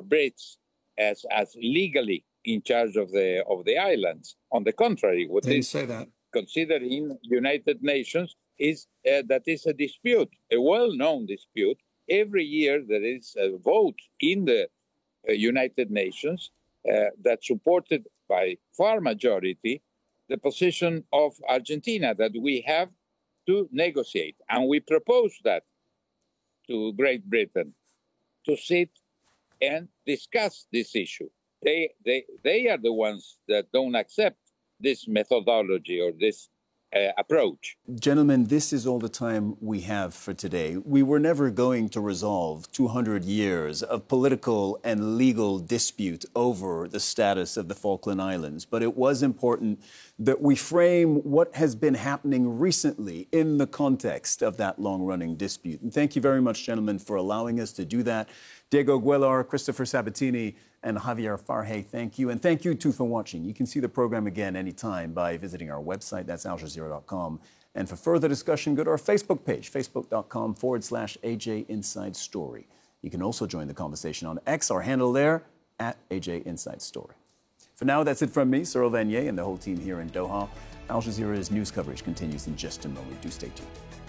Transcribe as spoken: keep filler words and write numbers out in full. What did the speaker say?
Brits as, as legally in charge of the of the islands. On the contrary, what Didn't is say that. considered in United Nations is uh, that is a dispute, a well-known dispute. Every year there is a vote in the uh, United Nations uh, that's supported by far majority the position of Argentina that we have to negotiate. And we propose that to Great Britain to sit and discuss this issue. They, they, they are the ones that don't accept this methodology or this uh, approach. Gentlemen, this is all the time we have for today. We were never going to resolve two hundred years of political and legal dispute over the status of the Falkland Islands, but it was important that we frame what has been happening recently in the context of that long-running dispute. And thank you very much, gentlemen, for allowing us to do that. Diego Aguilar, Christopher Sabatini, and Javier Farhay, thank you. And thank you, too, for watching. You can see the program again anytime by visiting our website. That's al jazeera dot com. And for further discussion, go to our Facebook page, facebook.com forward slash AJ Inside Story. You can also join the conversation on X, our handle there, at A J Inside Story. For now, that's it from me, Cyril Vanier, and the whole team here in Doha. Al Jazeera's news coverage continues in just a moment. Do stay tuned.